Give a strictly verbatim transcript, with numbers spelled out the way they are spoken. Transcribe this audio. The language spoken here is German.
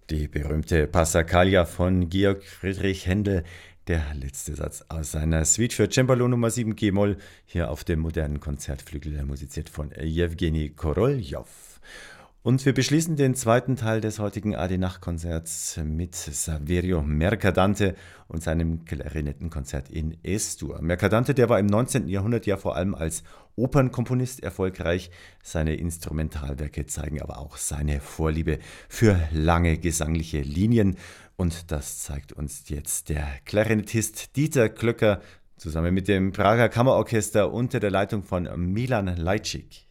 Die berühmte Passacaglia von Georg Friedrich Händel, der letzte Satz aus seiner Suite für Cembalo Nummer sieben G-Moll, hier auf dem modernen Konzertflügel, musiziert von Jewgeni Koroljow. Und wir beschließen den zweiten Teil des heutigen A D-Nacht-Konzerts mit Saverio Mercadante und seinem Klarinettenkonzert in Es-Dur. Mercadante, der war im neunzehnten. Jahrhundert ja vor allem als Opernkomponist erfolgreich. Seine Instrumentalwerke zeigen aber auch seine Vorliebe für lange gesangliche Linien. Und das zeigt uns jetzt der Klarinettist Dieter Klöcker zusammen mit dem Prager Kammerorchester unter der Leitung von Milan Lajcik.